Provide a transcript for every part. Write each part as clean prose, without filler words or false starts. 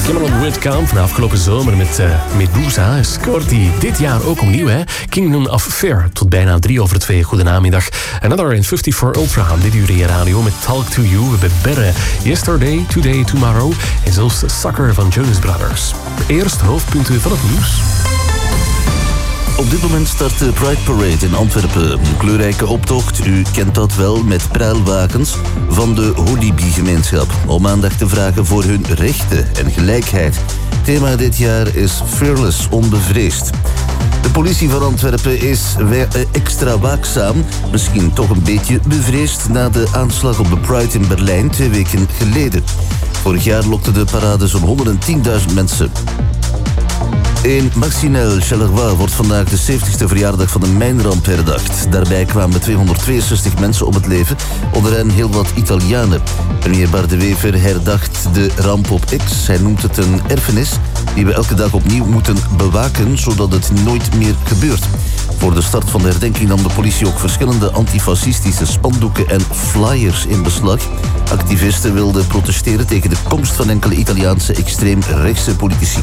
Cameron Whitcomb van de afgelopen zomer met Medusa scoort hij dit jaar ook opnieuw. Hè? Kingdom of Fear tot bijna 2:03. Goedenamiddag. Another in 54 Ultra. Dit uur in je radio met Talk to You. We hebben Berre, Yesterday, Today, Tomorrow en zelfs Sucker van Jonas Brothers. Eerst hoofdpunten van het nieuws. Op dit moment start de Pride Parade in Antwerpen. Een kleurrijke optocht, u kent dat wel, met pruilwagens van de Holibi-gemeenschap. Om aandacht te vragen voor hun rechten en gelijkheid. Thema dit jaar is Fearless, onbevreesd. De politie van Antwerpen is extra waakzaam, misschien toch een beetje bevreesd na de aanslag op de Pride in Berlijn 2 weken geleden. Vorig jaar lokte de parade zo'n 110.000 mensen. In Marcinelle-Charleroi wordt vandaag de 70ste verjaardag van de mijnramp herdacht. Daarbij kwamen 262 mensen om het leven, onder hen heel wat Italianen. Premier Bart de Wever herdacht de ramp op X. Hij noemt het een erfenis die we elke dag opnieuw moeten bewaken, zodat het nooit meer gebeurt. Voor de start van de herdenking nam de politie ook verschillende antifascistische spandoeken en flyers in beslag. Activisten wilden protesteren tegen de komst van enkele Italiaanse extreemrechtse politici.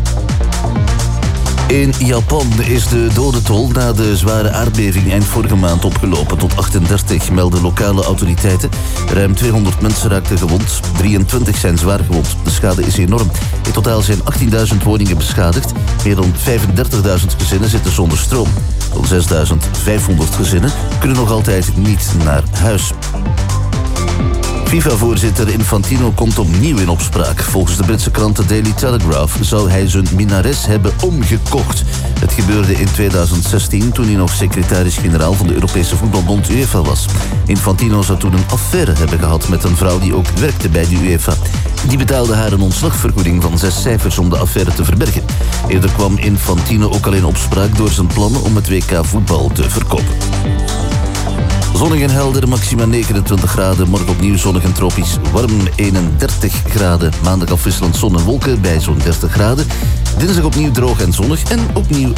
In Japan is de dodentol na de zware aardbeving eind vorige maand opgelopen tot 38, melden lokale autoriteiten. Ruim 200 mensen raakten gewond, 23 zijn zwaar gewond. De schade is enorm. In totaal zijn 18.000 woningen beschadigd. Meer dan 35.000 gezinnen zitten zonder stroom. Zo'n 6.500 gezinnen kunnen nog altijd niet naar huis. FIFA-voorzitter Infantino komt opnieuw in opspraak. Volgens de Britse krant The Daily Telegraph zou hij zijn minnares hebben omgekocht. Het gebeurde in 2016 toen hij nog secretaris-generaal van de Europese voetbalbond UEFA was. Infantino zou toen een affaire hebben gehad met een vrouw die ook werkte bij de UEFA. Die betaalde haar een ontslagvergoeding van 6 cijfers om de affaire te verbergen. Eerder kwam Infantino ook al in opspraak door zijn plannen om het WK voetbal te verkopen. Zonnig en helder, maxima 29 graden. Morgen opnieuw zonnig en tropisch warm 31 graden. Maandag afwisselend zon en wolken bij zo'n 30 graden. Dinsdag opnieuw droog en zonnig en opnieuw